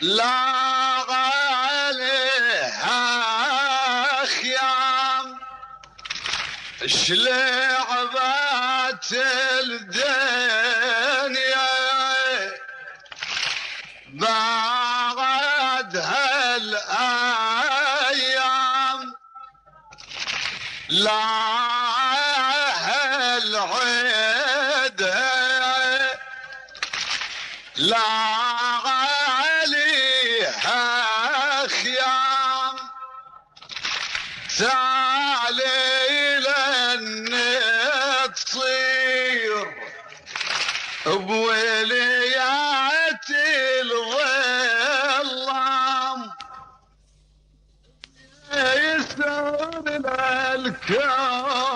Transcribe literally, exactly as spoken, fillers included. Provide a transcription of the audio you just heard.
لا عليها خيام شلعبات الدنيا بعد هالايام لا العيد لا عليها خيام تعالي لن تصير بوليات الظلام يسر الكون